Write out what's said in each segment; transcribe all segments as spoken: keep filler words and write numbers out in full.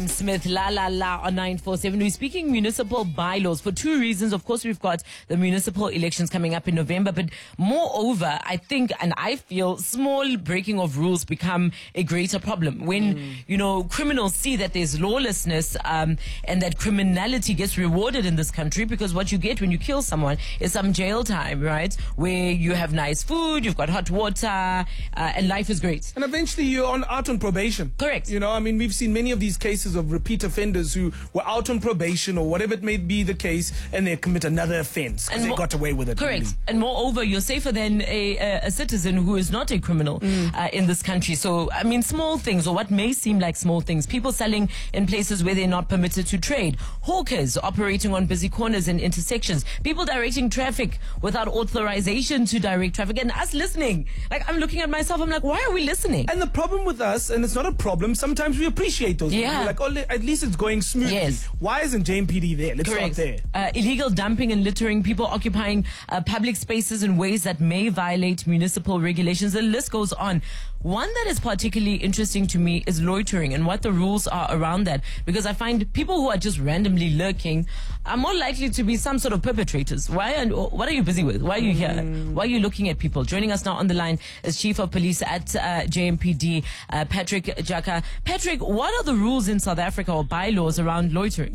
Smith, la la la on nine four seven. We're speaking municipal bylaws for two reasons. Of course, we've got the municipal elections coming up in November, but moreover, I think and I feel small breaking of rules become a greater problem when, mm. you know, criminals see that there's lawlessness um, and that criminality gets rewarded in this country, because what you get when you kill someone is some jail time, right? Where you have nice food, you've got hot water, uh, and life is great. And eventually you're on, out on probation. Correct. You know, I mean, we've seen many of these cases of repeat offenders who were out on probation or whatever it may be the case, and they commit another offense because they got away with it. Correct. Really. And moreover, you're safer than a, a, a citizen who is not a criminal mm. uh, in this country. So, I mean, small things, or what may seem like small things. People selling in places where they're not permitted to trade. Hawkers operating on busy corners and intersections. People directing traffic without authorization to direct traffic. And us listening. Like, I'm looking at myself, I'm like, why are we listening? And the problem with us, and it's not a problem, sometimes we appreciate those. Yeah. We're like, oh, at least it's going smoothly. Yes. Why isn't J M P D there? Let's Correct. start there. Uh, illegal dumping and littering, people occupying uh, public spaces in ways that may violate municipal regulations. The list goes on. One that is particularly interesting to me is loitering and what the rules are around that, because I find people who are just randomly lurking are more likely to be some sort of perpetrators. Why? And what are you busy with? Why are you here? Mm. Why are you looking at people? Joining us now on the line is Chief of Police at uh, J M P D, uh, Patrick Jaka. Patrick, what are the rules in South Africa or bylaws around loitering?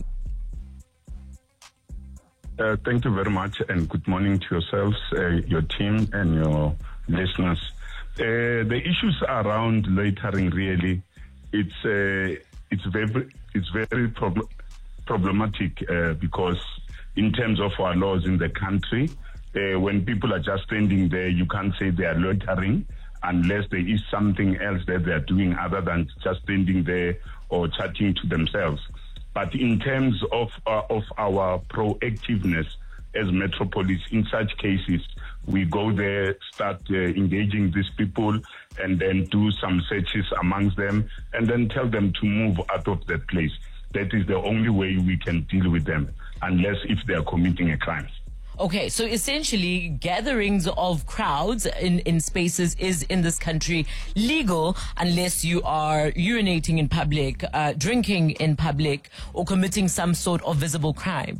Uh, thank you very much, and good morning to yourselves, uh, your team, and your listeners. Uh, the issues around loitering, really, it's uh, it's very it's very prob- problematic uh, because in terms of our laws in the country, uh, when people are just standing there, you can't say they are loitering unless there is something else that they are doing other than just standing there or chatting to themselves. But in terms of uh, of our proactiveness as Metropolis, in such cases, we go there, start uh, engaging these people, and then do some searches amongst them, and then tell them to move out of that place. That is the only way we can deal with them, unless if they are committing a crime. Okay, so essentially gatherings of crowds in, in spaces is in this country legal unless you are urinating in public, uh, drinking in public, or committing some sort of visible crime.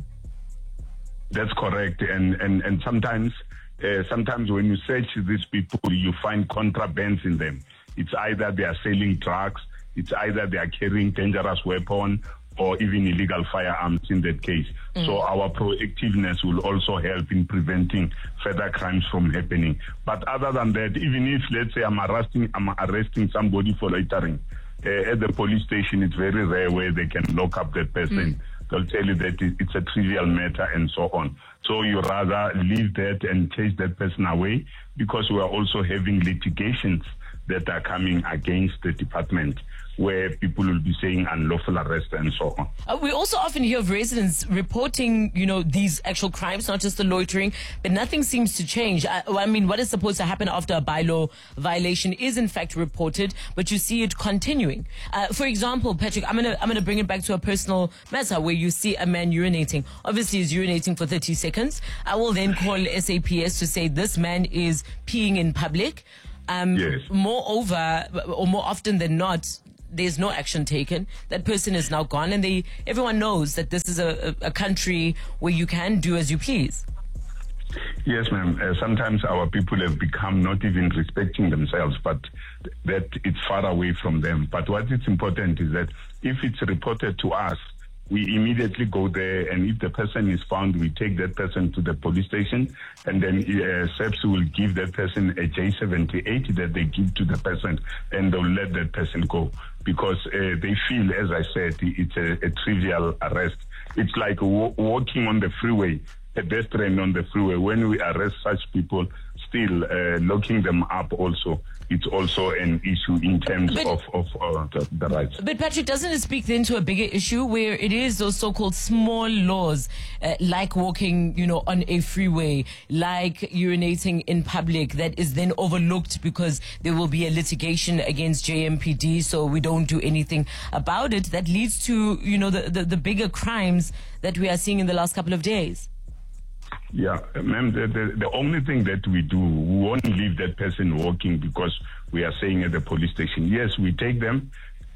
That's correct. And, and, and sometimes, uh, sometimes when you search these people, you find contrabands in them. It's either they are selling drugs, it's either they are carrying dangerous weapon, or even illegal firearms in that case. Mm. So our proactiveness will also help in preventing further crimes from happening. But other than that, even if, let's say, I'm arresting, I'm arresting somebody for loitering, uh, at the police station, it's very rare where they can lock up that person. Mm. They'll tell you that it's a trivial matter and so on. So you rather leave that and chase that person away, because we are also having litigations that are coming against the department, where people will be saying unlawful arrest and so on. Uh, we also often hear of residents reporting, you know, these actual crimes, not just the loitering, but nothing seems to change. I, I mean, what is supposed to happen after a bylaw violation is in fact reported, but you see it continuing. Uh, for example, Patrick, I'm gonna I'm gonna bring it back to a personal matter where you see a man urinating. Obviously, he's urinating for thirty seconds. I will then call S A P S to say this man is peeing in public. Um, yes. Moreover, or more often than not, there's no action taken. That person is now gone, and they everyone knows that this is a, a country where you can do as you please. Yes, ma'am. Uh, sometimes our people have become not even respecting themselves, but th- that it's far away from them. But what is important is that if it's reported to us, we immediately go there, and if the person is found, we take that person to the police station, and then uh, S E P S will give that person a J seventy-eight that they give to the person, and they'll let that person go, because uh, they feel, as I said, it's a, a trivial arrest. It's like w- walking on the freeway, pedestrian on the freeway. When we arrest such people, still uh, locking them up also, it's also an issue in terms but, of, of uh, the, the rights. But Patrick, doesn't it speak then to a bigger issue where it is those so-called small laws, uh, like walking, you know, on a freeway, like urinating in public, that is then overlooked because there will be a litigation against J M P D, so we don't do anything about it, that leads to, you know, the, the, the bigger crimes that we are seeing in the last couple of days? Yeah, ma'am, the, the, the only thing that we do, we won't leave that person walking because we are saying at the police station. Yes, we take them,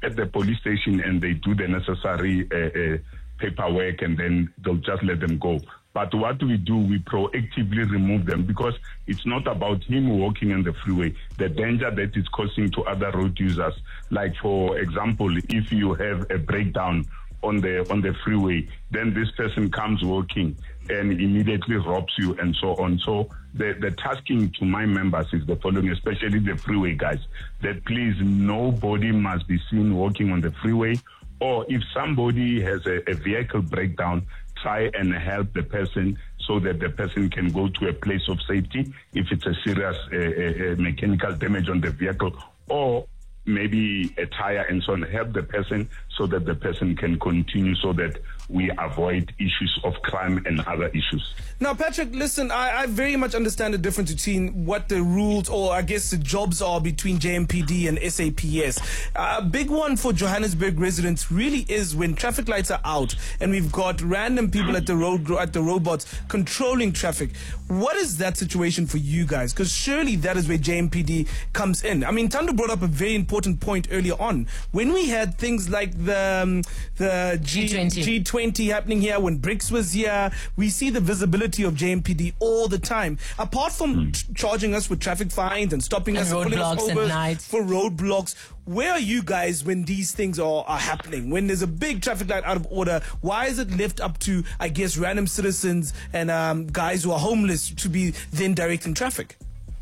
at the police station and they do the necessary uh, uh, paperwork, and then they'll just let them go. But what we do, we proactively remove them, because it's not about him walking on the freeway, the danger that it's causing to other road users. Like, for example, if you have a breakdown on the on the freeway, then this person comes walking and immediately robs you and so on. So the, the tasking to my members is the following, especially the freeway guys, that please, nobody must be seen walking on the freeway, or if somebody has a, a vehicle breakdown, try and help the person so that the person can go to a place of safety if it's a serious uh, uh, mechanical damage on the vehicle, or maybe a tire and so on. Help the person so that the person can continue, so that we avoid issues of crime and other issues. Now, Patrick, listen, I, I very much understand the difference between what the rules, or I guess the jobs are, between J M P D and S A P S. Uh, a big one for Johannesburg residents really is when traffic lights are out and we've got random people at the road at the robots controlling traffic. What is that situation for you guys? Because surely that is where J M P D comes in. I mean, Tando brought up a very important point earlier on. When we had things like the um, the G twenty. G twenty happening here, when BRICS was here, we see the visibility of J M P D all the time. Apart from ch- charging us with traffic fines and stopping and us, and pulling us over for roadblocks, where are you guys when these things are, are happening? When there's a big traffic light out of order, why is it left up to, I guess, random citizens and um, guys who are homeless to be then directing traffic?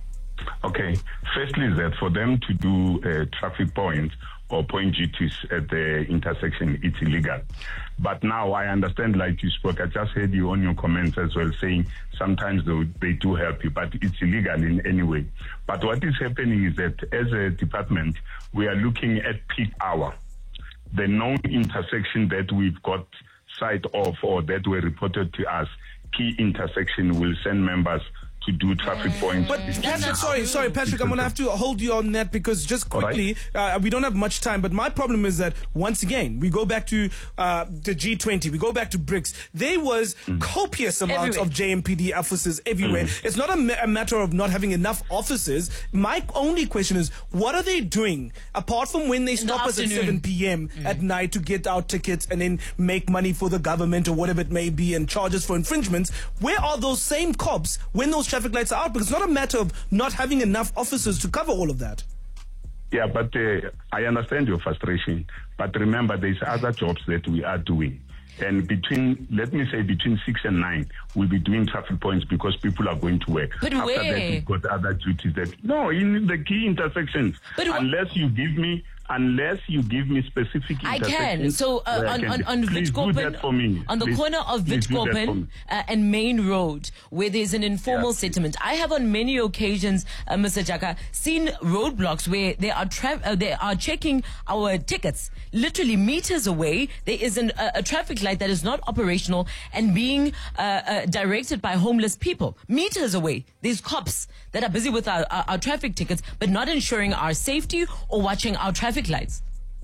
Okay, firstly is that for them to do uh, traffic points or point duties at the intersection, it's illegal. But now I understand, like you spoke, I just heard you on your comments as well, saying sometimes they, they do help you, but it's illegal in any way. But what is happening is that as a department, we are looking at peak hour. The known intersection that we've got sight of or that were reported to us, key intersection, will send members to do traffic points. But Patrick, sorry, sorry, Patrick, I'm going to have to hold you on that, because just quickly, right. uh, we don't have much time, but my problem is that, once again, we go back to uh, the G twenty, we go back to BRICS. There was mm. copious amounts everywhere. of J M P D officers everywhere. Mm. It's not a, ma- a matter of not having enough officers. My only question is, what are they doing, apart from when they stop us at seven p.m. Mm. at night to get our tickets and then make money for the government or whatever it may be and charge us for infringements? Where are those same cops when those traffic lights are out? Because it's not a matter of not having enough officers to cover all of that. Yeah, but uh, I understand your frustration. But remember, there's other jobs that we are doing. And between, let me say, between six and nine, we'll be doing traffic points because people are going to work. But After where? that, we've got other duties that, no, in the key intersections. But unless you give me Unless you give me specific I can. So uh, on, on, on Witkoppen, on the Please. corner of Witkoppen uh, and Main Road, where there's an informal yeah. settlement, I have on many occasions, uh, Mister Jaka, seen roadblocks where they are tra- uh, they are checking our tickets. Literally meters away, there is an, uh, a traffic light that is not operational and being uh, uh, directed by homeless people. Meters away, there's cops that are busy with our, our, our traffic tickets, but not ensuring our safety or watching our traffic lights.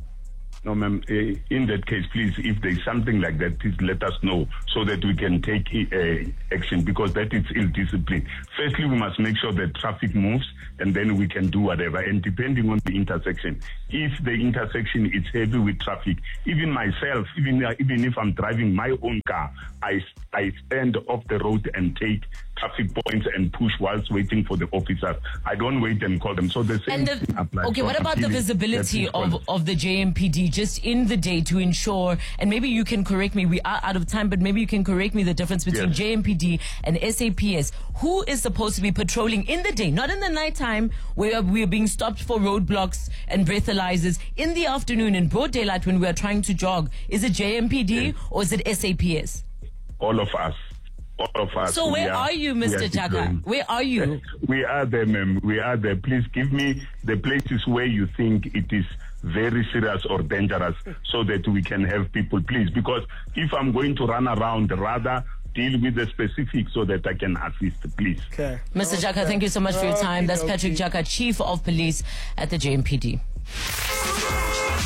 No, ma'am. Uh, in that case, please, if there's something like that, please let us know so that we can take uh, action, because that is ill discipline. Firstly, we must make sure that traffic moves, and then we can do whatever. And depending on the intersection, if the intersection is heavy with traffic, even myself, even uh, even if I'm driving my own car, I I stand off the road and take traffic points and push whilst waiting for the officers. I don't wait and call them. So the same and the, thing applies. Okay, what about the visibility of, of the J M P D just in the day to ensure, and maybe you can correct me, we are out of time, but maybe you can correct me the difference between yes. J M P D and S A P S. Who is supposed to be patrolling in the day, not in the nighttime where we are being stopped for roadblocks and breathalyzers, in the afternoon in broad daylight when we are trying to jog? Is it J M P D yes. or is it S A P S? All of us. All of us. So where are, are you, Mister Jaka? Where are you? We are there, ma'am. We are there. Please give me the places where you think it is very serious or dangerous so that we can have people, please. Because if I'm going to run around, rather deal with the specifics so that I can assist, please. Okay. Mister Okay. Jaka, thank you so much for your time. That's Patrick Jaka, Chief of Police at the J M P D.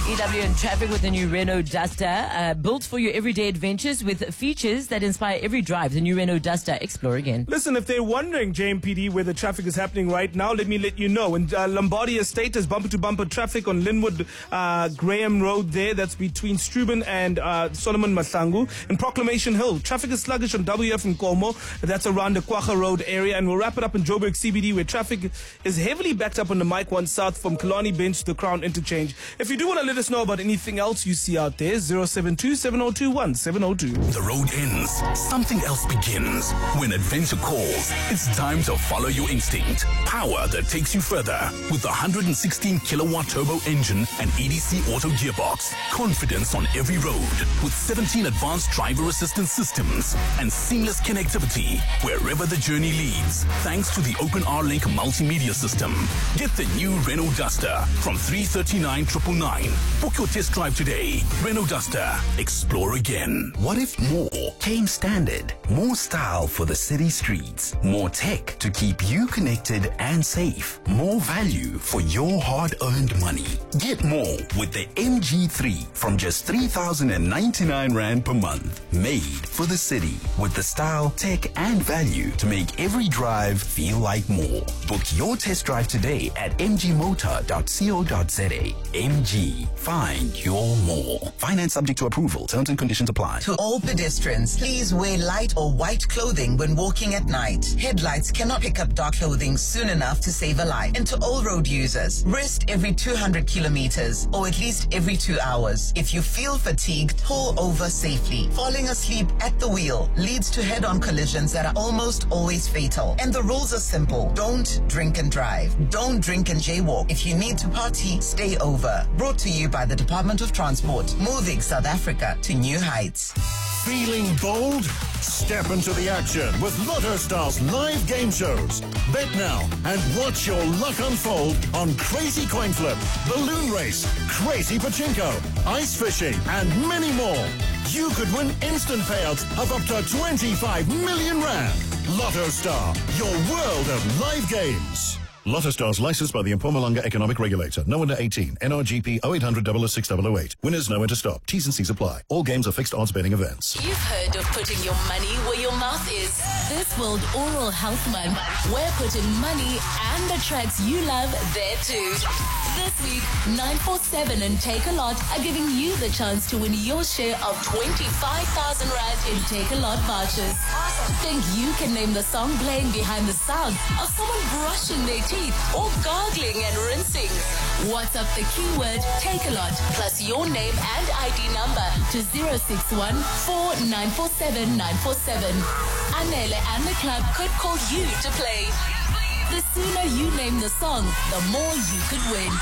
E W in traffic with the new Renault Duster, uh, built for your everyday adventures with features that inspire every drive. The new Renault Duster. Explore again. Listen, if they're wondering, J M P D, where the traffic is happening right now, let me let you know. In uh, Lombardy Estate, there's bumper-to-bumper traffic on Linwood uh, Graham Road there. That's between Struben and uh, Solomon Masangu. In Proclamation Hill, traffic is sluggish on W F from Como. That's around the Kwacha Road area. And we'll wrap it up in Joburg C B D, where traffic is heavily backed up on the Mike one South from Kalani Bench to the Crown Interchange. If you do want to let us know about anything else you see out there, zero seven two, seven zero two, one seven zero two. The road ends, something else begins. When adventure calls, it's time to follow your instinct. Power that takes you further with the one hundred sixteen kilowatt turbo engine and E D C auto gearbox. Confidence on every road with seventeen advanced driver assistance systems and seamless connectivity wherever the journey leads, thanks to the OpenR Link multimedia system. Get the new Renault Duster from three thirty-nine nine nine nine. Book your test drive today. Renault Duster. Explore again. What if more came standard? More style for the city streets. More tech to keep you connected and safe. More value for your hard-earned money. Get more with the M G three from just three thousand ninety-nine rand per month. Made for the city with the style, tech, and value to make every drive feel like more. Book your test drive today at m g motor dot co dot z a. M G. Find your more. Finance subject to approval. Terms and conditions apply. To all pedestrians, please wear light or white clothing when walking at night. Headlights cannot pick up dark clothing soon enough to save a life. And to all road users, rest every two hundred kilometers or at least every two hours. If you feel fatigued, pull over safely. Falling asleep at the wheel leads to head-on collisions that are almost always fatal. And the rules are simple. Don't drink and drive. Don't drink and jaywalk. If you need to party, stay over. Brought to you by the Department of Transport, moving South Africa to new heights. Feeling bold? Step into the action with Lotto Stars live game shows. Bet now and watch your luck unfold on Crazy Coin Flip, Balloon Race, Crazy Pachinko, Ice Fishing, and many more. You could win instant payouts of up to twenty-five million rand. Lotto Star, your world of live games. Lotto Stars licensed by the Mpumalanga Economic Regulator. No under eighteen. N R G P oh eight hundred, oh oh six oh oh eight. Winners know when to stop. T's and C's apply. All games are fixed odds betting events. You've heard of putting your money where your mouth is. This World Oral Health Month, we're putting money and the tracks you love there too. This week, nine four seven and Take A Lot are giving you the chance to win your share of twenty-five thousand rand in Take A Lot vouchers. Think you can name the song playing behind the sound of someone brushing their teeth or gargling and rinsing? WhatsApp the keyword Take A Lot plus your name and I D number to zero six one, four nine four seven, nine four seven. Anele and the club could call you to play. The sooner you name the song, the more you could win.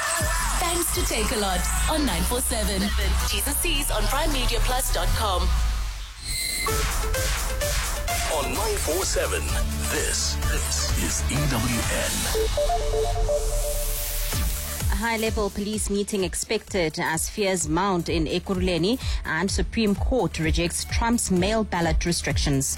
Thanks to Take A Lot on nine four seven. T's and C's on prime media plus dot com. On nine four seven, this, this is E W N. A high-level police meeting expected as fears mount in Ekurhuleni, and Supreme Court rejects Trump's mail ballot restrictions.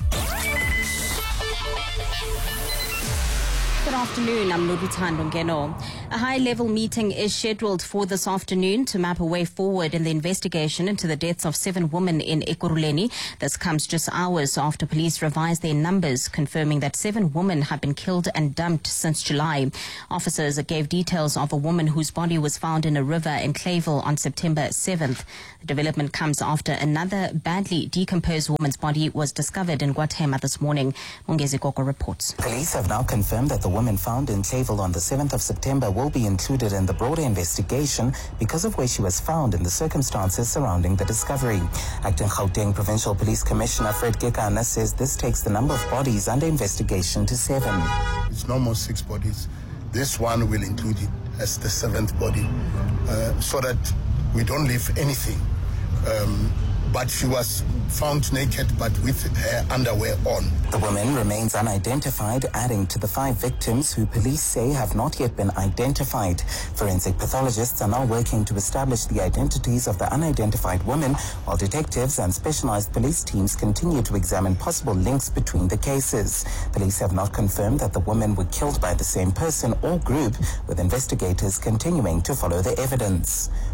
Good afternoon, I'm Noluthando Ngeno. A high-level meeting is scheduled for this afternoon to map a way forward in the investigation into the deaths of seven women in Ekurhuleni. This comes just hours after police revised their numbers, confirming that seven women have been killed and dumped since July. Officers gave details of a woman whose body was found in a river in Clayville on September seventh. The development comes after another badly decomposed woman's body was discovered in Guatemala this morning. Mongezi Koko reports. Police have now confirmed that the woman found in Clayville on the seventh of September will be included in the broader investigation because of where she was found and the circumstances surrounding the discovery. Acting Gauteng Provincial Police Commissioner Fred Kekana says this takes the number of bodies under investigation to seven. It's no more six bodies. This one will include it as the seventh body, uh, so that we don't leave anything. Um, but she was found naked but with her underwear on. The woman remains unidentified, adding to the five victims who police say have not yet been identified. Forensic pathologists are now working to establish the identities of the unidentified women, while detectives and specialized police teams continue to examine possible links between the cases. Police have not confirmed that the women were killed by the same person or group, with investigators continuing to follow the evidence.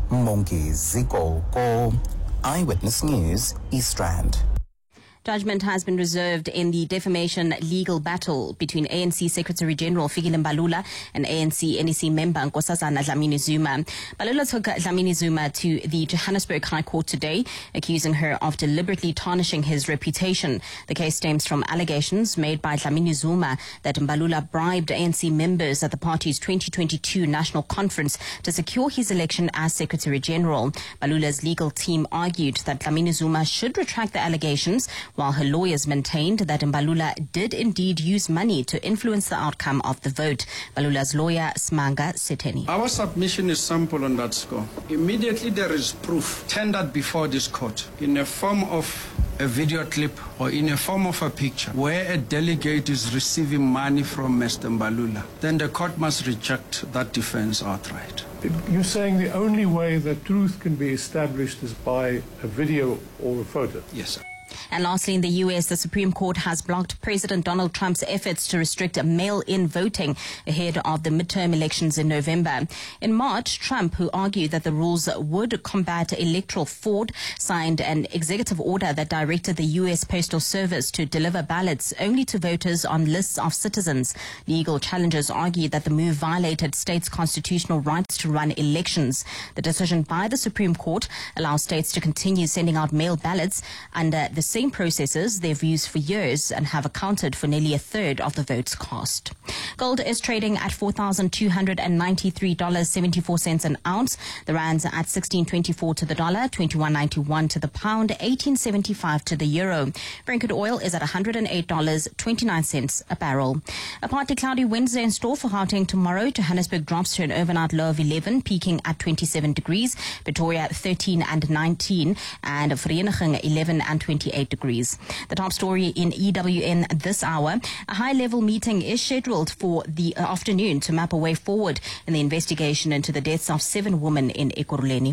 Monki Ziko Ko, Eyewitness News, East Rand. Judgment has been reserved in the defamation legal battle between A N C Secretary General Fikile Mbalula and A N C N E C member Nkosazana Dlamini Zuma. Mbalula took Dlamini Zuma to the Johannesburg High Court today, accusing her of deliberately tarnishing his reputation. The case stems from allegations made by Dlamini Zuma that Mbalula bribed A N C members at the party's twenty twenty-two National Conference to secure his election as Secretary General. Mbalula's legal team argued that Dlamini Zuma should retract the allegations, while her lawyers maintained that Mbalula did indeed use money to influence the outcome of the vote. Mbalula's lawyer, Smanga Seteni. Our submission is simple on that score. Immediately there is proof tendered before this court in the form of a video clip or in a form of a picture where a delegate is receiving money from Mister Mbalula, then the court must reject that defense outright. You're saying the only way that truth can be established is by a video or a photo? Yes, sir. And lastly, in the U S, the Supreme Court has blocked President Donald Trump's efforts to restrict mail-in voting ahead of the midterm elections in November. In March, Trump, who argued that the rules would combat electoral fraud, signed an executive order that directed the U S Postal Service to deliver ballots only to voters on lists of citizens. Legal challengers argued that the move violated states' constitutional rights to run elections. The decision by the Supreme Court allows states to continue sending out mail ballots under the same processes they've used for years and have accounted for nearly a third of the votes cast. Gold is trading at four thousand two hundred ninety-three dollars and seventy-four cents an ounce. The rand's at sixteen twenty-four to the dollar, twenty-one ninety-one to the pound, eighteen seventy-five to the euro. Brent oil is at one hundred eight dollars and twenty-nine cents a barrel. A partly cloudy Wednesday in store for Gauteng tomorrow. Johannesburg drops to an overnight low of eleven, peaking at twenty-seven degrees. Pretoria thirteen and nineteen, and Vereeniging eleven and twenty-eight degrees. The top story in E W N this hour: a high-level meeting is scheduled for the afternoon to map a way forward in the investigation into the deaths of seven women in Ekurhuleni.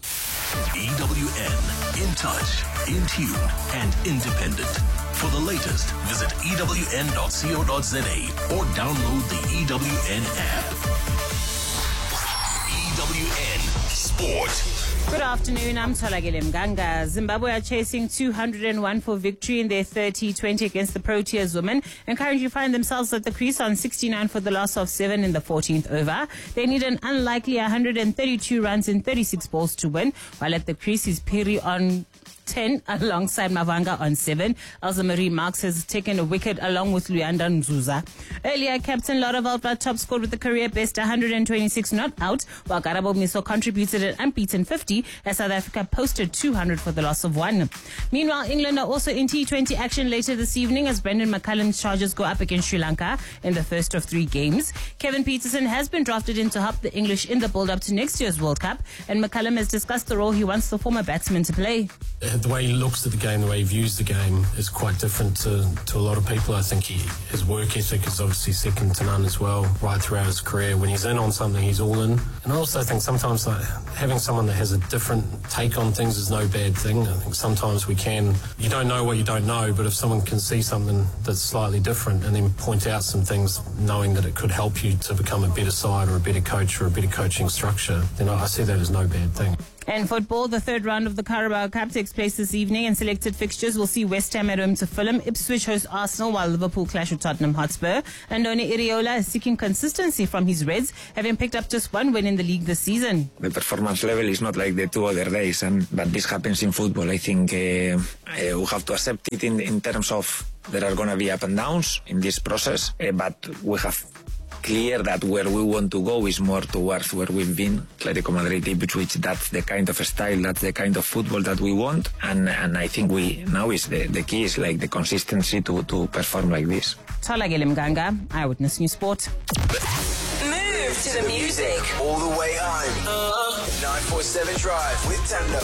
E W N, in touch, in tune, and independent. For the latest, visit E W N dot co dot za or download the E W N app. E W N Sport. Good afternoon, I'm Tolagile Mganga. Zimbabwe are chasing two hundred one for victory in their thirty twenty against the Proteas women and currently find themselves at the crease on sixty-nine for the loss of seven in the fourteenth over. They need an unlikely one hundred thirty-two runs in thirty-six balls to win, while at the crease is Piri on ten alongside Mavanga on seven. Elsa Marie Marx has taken a wicket along with Luyanda Nzuza. Earlier, Captain Laura Valpla top scored with a career best one hundred twenty-six not out, while Karabo Miso contributed an unbeaten fifty as South Africa posted two hundred for the loss of one. Meanwhile, England are also in T twenty action later this evening as Brendan McCullum's Chargers go up against Sri Lanka in the first of three games. Kevin Peterson has been drafted in to help the English in the build-up to next year's World Cup, and McCullum has discussed the role he wants the former batsman to play. The way he looks at the game, the way he views the game is quite different to, to a lot of people. I think he, his work ethic is obviously second to none as well, right throughout his career. When he's in on something, he's all in. And I also think sometimes like, having someone that has a different take on things is no bad thing. I think sometimes we can, you don't know what you don't know, but if someone can see something that's slightly different and then point out some things, knowing that it could help you to become a better side or a better coach or a better coaching structure, then I see that as no bad thing. In football, the third round of the Carabao Cup takes place this evening, and selected fixtures will see West Ham at home to Fulham, Ipswich host Arsenal, while Liverpool clash with Tottenham Hotspur. Andoni Iraola is seeking consistency from his Reds, having picked up just one win in the league this season. The performance level is not like the two other days, and but this happens in football. I think uh, uh, we have to accept it in, in terms of there are going to be up and downs in this process, uh, but we have clear that where we want to go is more towards where we've been, Atletico Madrid, which that's the kind of style, that's the kind of football that we want, and and I think we now is the, the key is like the consistency to, to perform like this. Tolagile Mganga, Eyewitness News Sport. Move to the music. All the way home. Uh, nine forty-seven Drive with Tando.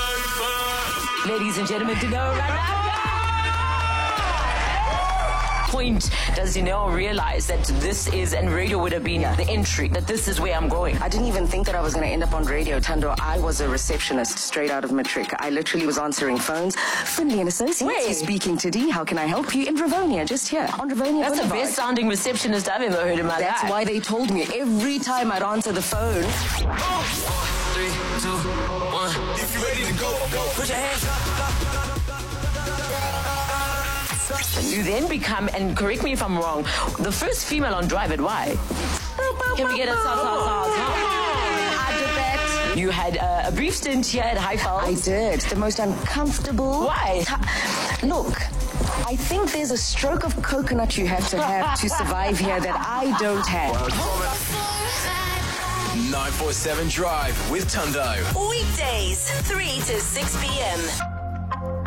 Ladies and gentlemen, to go right now. point does Janelle realize that this is, and radio would have been yeah. the entry, that this is where I'm going? I didn't even think that I was going to end up on radio, Tando. I was a receptionist straight out of matric. I literally was answering phones. Finley and Associates, you're speaking to D. How can I help you? In Rivonia, just here. On Rivonia That's Boulevard. the best sounding receptionist I've ever heard in my That's life. That's why they told me every time I'd answer the phone. Three, two, one. If you're ready to go, go. Put your hands up. You then become, and correct me if I'm wrong, the first female on Drive It. Why? Can we get a sa sa sa sa? I did that. You had uh, a brief stint here at Highveld. I did. The most uncomfortable. Why? Look, I think there's a stroke of coconut you have to have to survive here that I don't have. nine four seven Drive with Tundo. Weekdays, three to six p.m.